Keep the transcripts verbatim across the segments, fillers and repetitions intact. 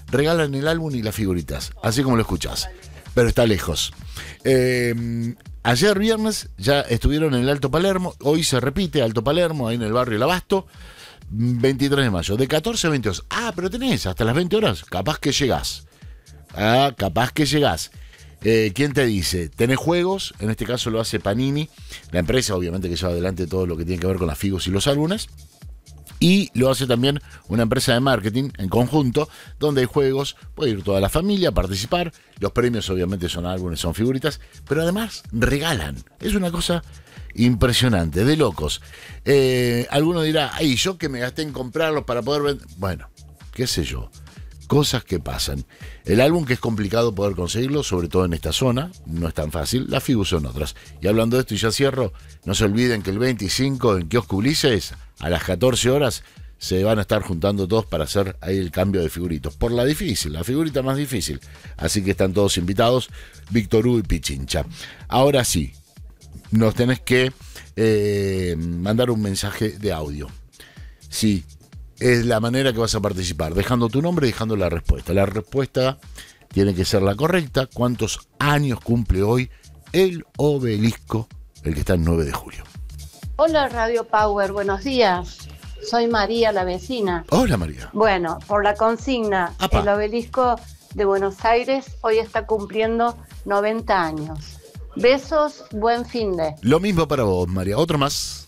regalan el álbum y las figuritas, así como lo escuchás, pero está lejos. Eh, ayer viernes ya estuvieron en el Alto Palermo, hoy se repite Alto Palermo, ahí en el barrio El Abasto, veintitrés de mayo, de catorce a veinte horas. Ah, pero tenés hasta las veinte horas, capaz que llegás. Ah, capaz que llegás. Eh, ¿Quién te dice? Tenés juegos, en este caso lo hace Panini, la empresa obviamente que lleva adelante todo lo que tiene que ver con las figos y los álbumes, y lo hace también una empresa de marketing en conjunto, donde hay juegos, puede ir toda la familia a participar, los premios obviamente son álbumes, son figuritas, pero además regalan, es una cosa impresionante, de locos. Eh, alguno dirá, ay, yo que me gasté en comprarlos para poder vender, bueno, qué sé yo, cosas que pasan. El álbum, que es complicado poder conseguirlo, sobre todo en esta zona, no es tan fácil, las figuras son otras. Y hablando de esto, y ya cierro, no se olviden que el veinticinco en Kiosco Ulises, a las catorce horas, se van a estar juntando todos para hacer ahí el cambio de figuritos. Por la difícil, la figurita más difícil. Así que están todos invitados, Víctor Hugo y Pichincha. Ahora sí, nos tenés que eh, mandar un mensaje de audio. Sí, es la manera que vas a participar, dejando tu nombre y dejando la respuesta. La respuesta tiene que ser la correcta. ¿Cuántos años cumple hoy el obelisco, el que está el nueve de julio? Hola Radio Power, buenos días. Soy María, la vecina. Hola María. Bueno, por la consigna, Apa. el obelisco de Buenos Aires hoy está cumpliendo noventa años. Besos, buen fin de. Lo mismo para vos, María. Otro más.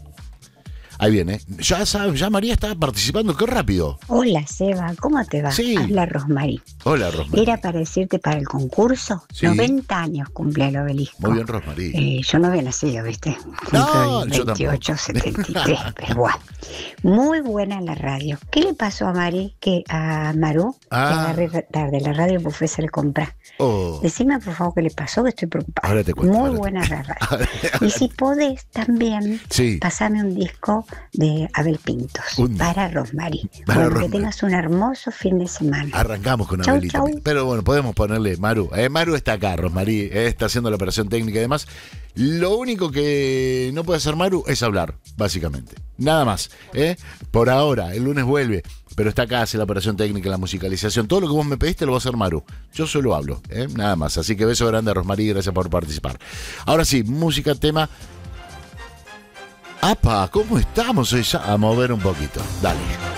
Ahí viene. Ya sabes, ya María está participando, qué rápido. Hola Seba, ¿cómo te va? Sí. Habla Rosmarie. Hola, Rosmarie. Era para decirte para el concurso, Sí. noventa años cumple el obelisco. Muy bien, Rosmarie. Eh, yo no había nacido, ¿viste? No, Cumplo el yo veintiocho setenta y tres, pero bueno. Muy buena la radio. ¿Qué le pasó a Mari, que a Maru, Ah. que agarré tarde la radio porque fue a hacer comprar? Oh. Decime por favor qué le pasó, que estoy preocupada. Ahora te cuento, Muy ahora te buena cuento. la radio. Ahora- Y si podés también, Sí. pasame un disco de Abel Pintos Un- para Rosmarie. Para Bueno, Rosmarie. que tengas un hermoso fin de semana. Arrancamos con Chau, Abelita. chau. Pero bueno, podemos ponerle Maru. Eh, Maru está acá, Rosmarie, eh, está haciendo la operación técnica y demás. Lo único que no puede hacer Maru es hablar, básicamente. Nada más. ¿eh? Por ahora, el lunes vuelve, pero está acá, hace la operación técnica, la musicalización. Todo lo que vos me pediste lo va a hacer Maru. Yo solo hablo, ¿eh? Nada más. Así que beso grande a Rosmarie, gracias por participar. Ahora sí, música, tema. ¡Apa! ¿Cómo estamos hoy ya? A mover un poquito. Dale.